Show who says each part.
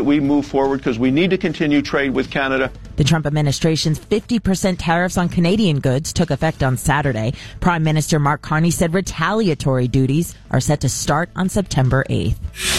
Speaker 1: we move forward because we need to continue trade with Canada.
Speaker 2: The Trump administration's 50% tariffs on Canadian goods took effect on Saturday. Prime Minister Mark Carney said retaliatory duties are set to start on September 8th.